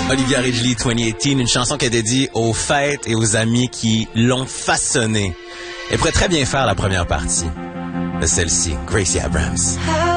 Olivia Ridgely, 2018, une chanson qu'elle dédie aux fêtes et aux amis qui l'ont façonnée. Elle pourrait très bien faire la première partie de celle-ci, Gracie Abrams.